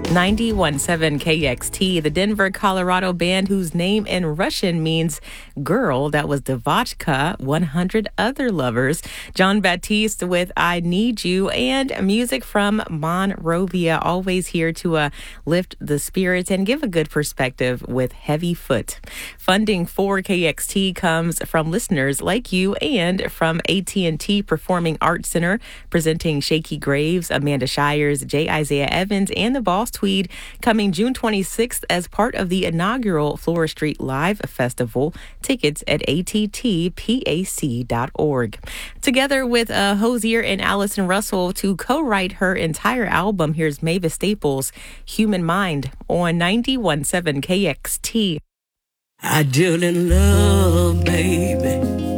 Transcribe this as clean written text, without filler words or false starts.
91.7 KXT, the Denver, Colorado band whose name in Russian means girl. That was Devotchka, 100 Other Lovers. John Baptiste with I Need You, and music from Monrovia. Always here to lift the spirits and give a good perspective with Heavy Foot. Funding for KXT comes from listeners like you and from AT&T Performing Arts Center, presenting Shakey Graves, Amanda Shires, J. Isaiah Evans, and the Boss Tweed, coming June 26th as part of the inaugural Flora Street Live Festival. Tickets at attpac.org. Together with Hosier and Allison Russell to co-write her entire album, here's Mavis Staples' Human Mind on 91.7 KXT. I deal in love, baby.